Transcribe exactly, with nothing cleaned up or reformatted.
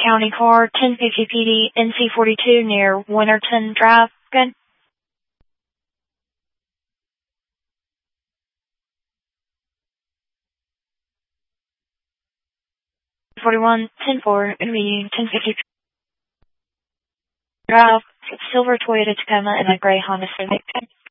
County car, ten fifty P D, N C forty-two near Winterton Drive. Good. forty-one, ten four, going to be ten fifty Drive, silver Toyota Tacoma, and a gray Honda Civic.